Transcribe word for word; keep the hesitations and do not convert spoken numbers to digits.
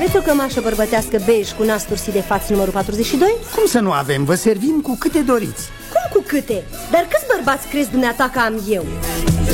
Aveți o cămașă bărbătească bej cu nas tursit de față numărul patruzeci și doi? Cum să nu avem? Vă servim cu câte doriți. Cum cu câte? Dar câți bărbați crezi dumneata că am eu?